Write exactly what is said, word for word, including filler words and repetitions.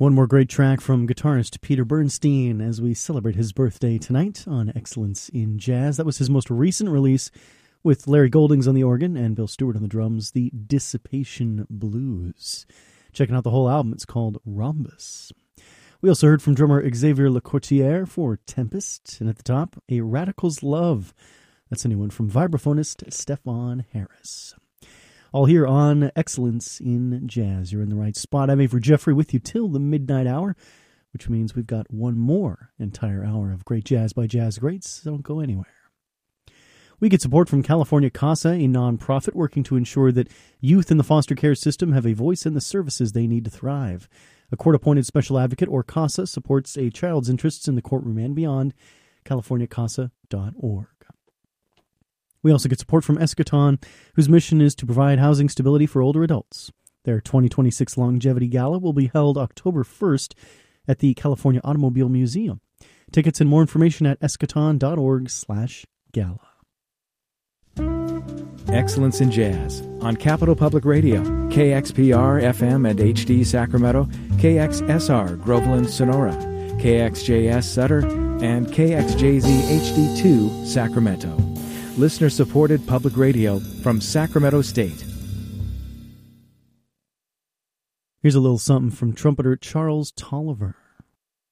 One more great track from guitarist Peter Bernstein as we celebrate his birthday tonight on Excellence in Jazz. That was his most recent release with Larry Goldings on the organ and Bill Stewart on the drums, the Dissipation Blues. Checking out the whole album, it's called Rhombus. We also heard from drummer Xavier Lecourtier for Tempest, and at the top, A Radical's Love. That's a new one from vibraphonist Stefan Harris. All here on Excellence in Jazz. You're in the right spot. I'm Avery Jeffrey with you till the midnight hour, which means we've got one more entire hour of great jazz by jazz greats. Don't go anywhere. We get support from California CASA, a nonprofit working to ensure that youth in the foster care system have a voice in the services they need to thrive. A court-appointed special advocate, or CASA, supports a child's interests in the courtroom and beyond. california casa dot org. We also get support from Eschaton, whose mission is to provide housing stability for older adults. Their twenty twenty-six Longevity Gala will be held October first at the California Automobile Museum. Tickets and more information at eschaton dot org slash gala. Excellence in Jazz on Capital Public Radio, K X P R F M and H D Sacramento, K X S R Groveland Sonora, K X J S Sutter, and K X J Z H D two Sacramento. Listener-supported public radio from Sacramento State. Here's a little something from trumpeter Charles Tolliver.